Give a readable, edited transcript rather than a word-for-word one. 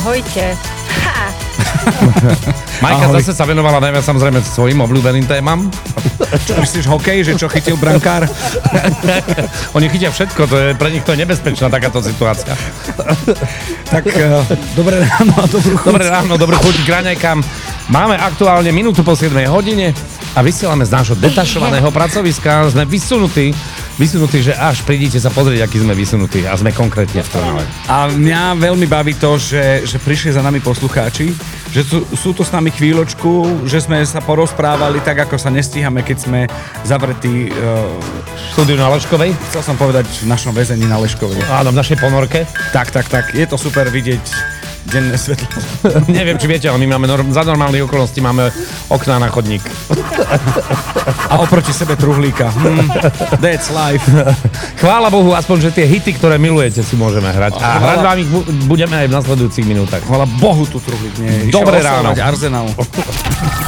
Ahojte. Ha. Majka zase sa venovala najviac samozrejme svojim obľúbeným témam. Čo myslíš, hokej, že čo chytil brankár? Oni chytia všetko, to je, pre nich to je nebezpečná takáto situácia. Tak dobré ráno a dobrú chuť. Dobré ráno, dobrú chuť k raňajkám. Máme aktuálne minútu po 7 hodine a vysielame z nášho detašovaného pracoviska. Sme vysunutí, že až prídite sa pozrieť, aký sme vysunutí a sme konkrétne v Trnave. A mňa veľmi baví to, že prišli za nami poslucháči, že sú to s nami chvíľočku, že sme sa porozprávali tak, ako sa nestíhame, keď sme zavretí Štúdiu na Leškovej? Chcel som povedať v našom väzení na Leškovej. Áno, v našej ponorke. Tak. Je to super vidieť denné svetlo. Neviem, či viete, ale my máme za normálnych okolností máme okná na chodník. A oproti sebe truhlíka. That's life. Chvála Bohu, aspoň, že tie hity, ktoré milujete, si môžeme hrať. A hrať vám ich budeme aj v nasledujúcich minútach. Chvála Bohu, tu truhlík nie je. Dobré ráno. Arsenal.